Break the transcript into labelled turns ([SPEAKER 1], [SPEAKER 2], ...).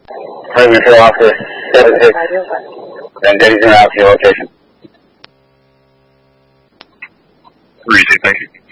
[SPEAKER 1] Freeman Field Officer 76. Then Deputy General out to your location.
[SPEAKER 2] Thank you.